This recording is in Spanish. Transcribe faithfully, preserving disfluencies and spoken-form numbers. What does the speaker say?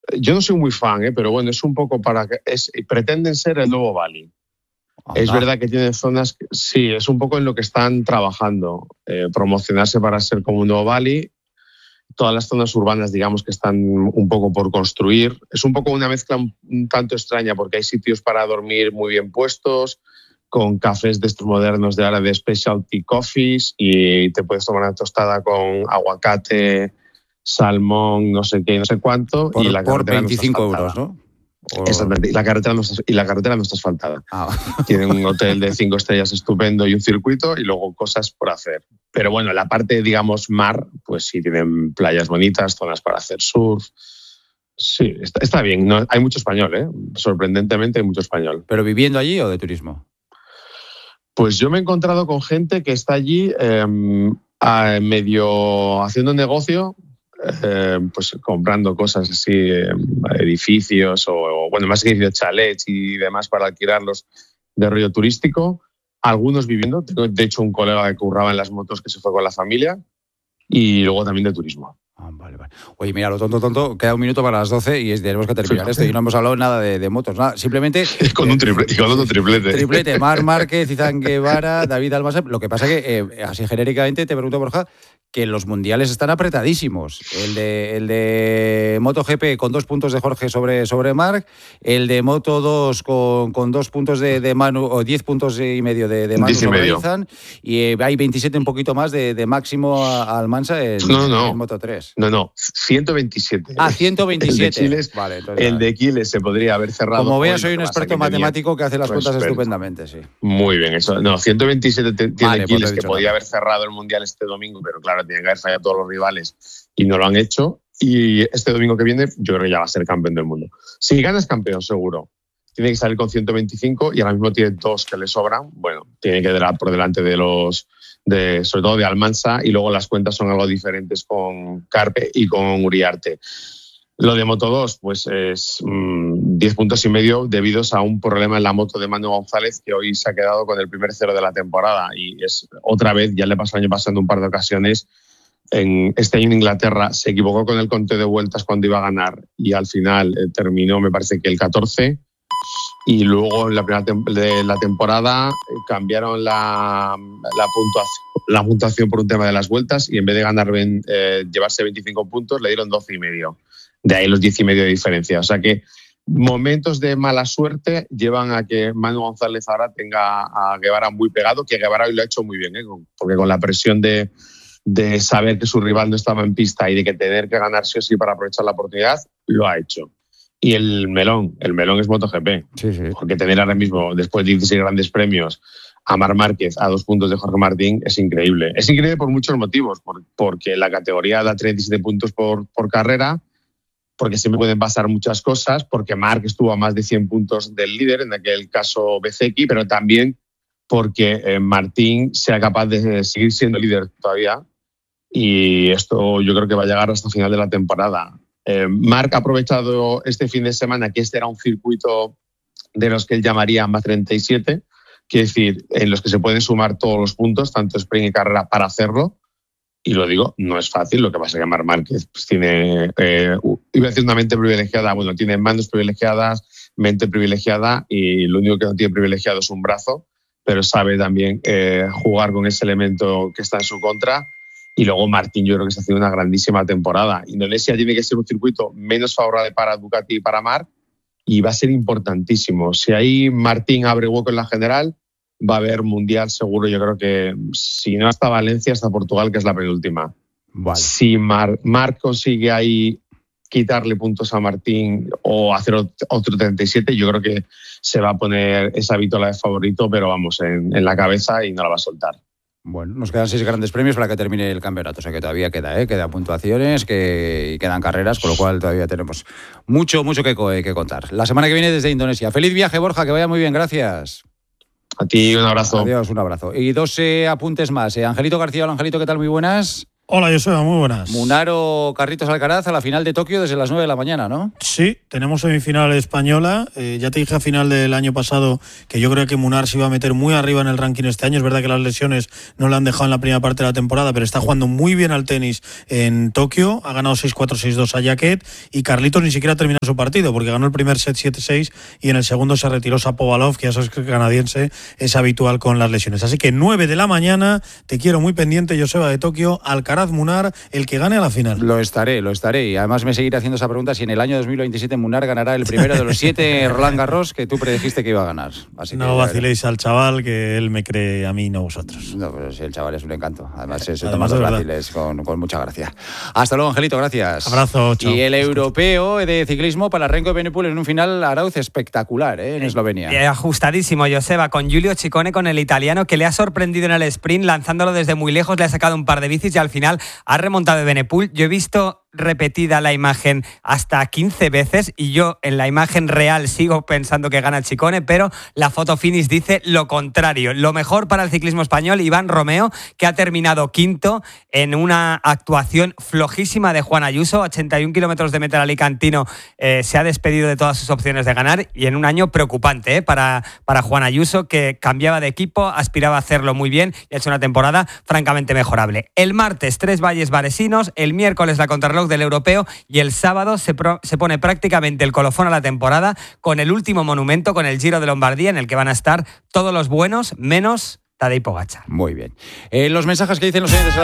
yo no soy muy fan, ¿eh? Pero bueno, es un poco para que es, pretenden ser el nuevo Bali. Ah, es verdad que tienen zonas, que, sí, es un poco en lo que están trabajando, eh, promocionarse para ser como un nuevo Bali. Todas las zonas urbanas, digamos, que están un poco por construir. Es un poco una mezcla un, un tanto extraña porque hay sitios para dormir muy bien puestos, con cafés de estos modernos de ahora de specialty coffees, y te puedes tomar una tostada con aguacate, salmón, no sé qué, no sé cuánto. Por, y la por veinticinco euros, ¿no? O... Exactamente. Y la carretera no está, y la carretera no está asfaltada. Ah. Tienen un hotel de cinco estrellas estupendo y un circuito y luego cosas por hacer. Pero bueno, la parte, digamos, mar, pues sí, tienen playas bonitas, zonas para hacer surf. Sí, está, está bien. No, hay mucho español, ¿eh? Sorprendentemente hay mucho español. ¿Pero viviendo allí o de turismo? Pues yo me he encontrado con gente que está allí eh, a medio haciendo negocio, eh, pues comprando cosas así, eh, edificios o, o, bueno, más que edificios, chalets y demás para alquilarlos de rollo turístico. Algunos viviendo, tengo de hecho un colega que curraba en las motos que se fue con la familia, y luego también de turismo. Ah, vale, vale. Oye, mira, lo tonto, tonto, queda un minuto para las doce y tenemos que terminar sí. esto. Y no hemos hablado nada de, de motos, nada. Simplemente... con un triplete, con otro triplete. Triplete, Marc Márquez, Izan Guevara, David Almazán. Lo que pasa que, eh, así genéricamente, te pregunto, Borja, que los mundiales están apretadísimos. El de, el de MotoGP con dos puntos de Jorge sobre, sobre Marc, el de Moto dos con, con dos puntos de, de Manu, o diez puntos y medio de, de Manu sobre Izan, y eh, hay veintisiete un poquito más de, de Máximo Almansa en, no, no. en Moto tres. No, no, ciento veintisiete. Ah, ciento veintisiete. El de Quiles, vale, entonces, el de Quiles se podría haber cerrado. Como veas, soy un experto matemático que hace las cuentas estupendamente, sí. Muy bien, eso. No, ciento veintisiete tiene vale, Quiles, pues que podía nada. haber cerrado el Mundial este domingo, pero claro, tienen que haber fallado todos los rivales y no lo han hecho. Y este domingo que viene, yo creo que ya va a ser campeón del mundo. Si gana es campeón, seguro. Tiene que salir con ciento veinticinco y ahora mismo tiene dos que le sobran. Bueno, tiene que quedar por delante de los... De, sobre todo de Almansa, y luego las cuentas son algo diferentes con Carpe y con Uriarte. Lo de Moto dos, pues es mmm, diez puntos y medio debido a un problema en la moto de Manu González, que hoy se ha quedado con el primer cero de la temporada, y es otra vez, ya le pasó el año pasado en un par de ocasiones. En este año en Inglaterra se equivocó con el conteo de vueltas cuando iba a ganar y al final eh, terminó, me parece que el catorce. Y luego en la primera tem- de la temporada cambiaron la, la, puntuación, la puntuación por un tema de las vueltas, y en vez de ganar eh, llevarse veinticinco puntos le dieron doce y medio. De ahí los diez y medio de diferencia. O sea que momentos de mala suerte llevan a que Manu González ahora tenga a Guevara muy pegado, que Guevara hoy lo ha hecho muy bien, ¿eh? Porque con la presión de, de saber que su rival no estaba en pista y de que tener que ganar sí o sí para aprovechar la oportunidad, lo ha hecho. Y el melón, el melón es MotoGP. Sí, sí. Porque tener ahora mismo, después de dieciséis grandes premios, a Marc Márquez a dos puntos de Jorge Martín es increíble. Es increíble por muchos motivos, por, porque la categoría da treinta y siete puntos por, por carrera, porque siempre pueden pasar muchas cosas, porque Marc estuvo a más de cien puntos del líder, en aquel caso Bezzecchi, pero también porque eh, Martín sea capaz de seguir siendo líder todavía, y esto yo creo que va a llegar hasta el final de la temporada. Eh, Marc ha aprovechado este fin de semana que este era un circuito de los que él llamaría más treinta y siete, quiere decir, en los que se pueden sumar todos los puntos, tanto sprint y carrera, para hacerlo. Y lo digo, no es fácil. Lo que pasa es que Marc Márquez pues, tiene, eh, iba a decir una mente privilegiada, bueno, tiene manos privilegiadas, mente privilegiada, y lo único que no tiene privilegiado es un brazo, pero sabe también eh, jugar con ese elemento que está en su contra. Y luego Martín, yo creo que está haciendo una grandísima temporada. Indonesia tiene que ser un circuito menos favorable para Ducati y para Marc, y va a ser importantísimo. Si ahí Martín abre hueco en la general, va a haber mundial seguro. Yo creo que si no hasta Valencia, hasta Portugal, que es la penúltima. Vale. Si Marc Mar consigue ahí quitarle puntos a Martín o hacer otro treinta y siete, yo creo que se va a poner esa vítola de favorito, pero vamos, en, en la cabeza, y no la va a soltar. Bueno, nos quedan seis grandes premios para que termine el campeonato, o sea que todavía queda, ¿eh? Quedan puntuaciones, que y quedan carreras, con lo cual todavía tenemos mucho, mucho que, que contar. La semana que viene desde Indonesia. Feliz viaje, Borja, que vaya muy bien, gracias. A ti un abrazo. Adiós, un abrazo. Y dos eh, apuntes más. Eh, Angelito García, hola Angelito, ¿qué tal? Muy buenas. Hola, Joseba, muy buenas. Munaro Carlitos Alcaraz a la final de Tokio desde las nueve de la mañana, ¿no? Sí, tenemos semifinal española. Eh, ya te dije a final del año pasado que yo creo que Munar se iba a meter muy arriba en el ranking este año. Es verdad que las lesiones no le han dejado en la primera parte de la temporada, pero está jugando muy bien al tenis en Tokio. Ha ganado seis cuatro seis dos a Jaquet y Carlitos ni siquiera ha terminado su partido porque ganó el primer set siete seis y en el segundo se retiró Shapovalov, que ya sabes que el canadiense es habitual con las lesiones. Así que nueve de la mañana, te quiero muy pendiente, Joseba, de Tokio. Alcaraz Munar, el que gane a la final. Lo estaré, lo estaré. Y además me seguiré haciendo esa pregunta si en el año dos mil veintisiete Munar ganará el primero de los siete Roland Garros que tú predijiste que iba a ganar. Así no que, vaciléis al chaval, que él me cree a mí, no vosotros. No, pero sí, el chaval es un encanto. Además, se toma Además, los vaciles con, con mucha gracia. Hasta luego, Angelito, gracias. Abrazo, chao. Y el europeo de ciclismo para Renko Evenepoel en un final Arauz espectacular, ¿eh? En Eslovenia. Eh, ajustadísimo, Joseba, con Giulio Ciccone, con el italiano, que le ha sorprendido en el sprint, lanzándolo desde muy lejos, le ha sacado un par de bicis y al final ha remontado Evenepoel. Yo he visto repetida la imagen hasta quince veces y yo en la imagen real sigo pensando que gana Ciccone, pero la foto finish dice lo contrario. Lo mejor para el ciclismo español, Iván Romeo, que ha terminado quinto en una actuación flojísima de Juan Ayuso, ochenta y un kilómetros de meta alicantino, eh, se ha despedido de todas sus opciones de ganar y en un año preocupante eh, para, para Juan Ayuso, que cambiaba de equipo, aspiraba a hacerlo muy bien y ha hecho una temporada francamente mejorable. El martes, tres valles varesinos, el miércoles la contrarreloj del europeo y el sábado se, pro, se pone prácticamente el colofón a la temporada con el último monumento, con el Giro de Lombardía, en el que van a estar todos los buenos menos Tadej Pogačar. Muy bien. Eh, los mensajes que dicen los oyentes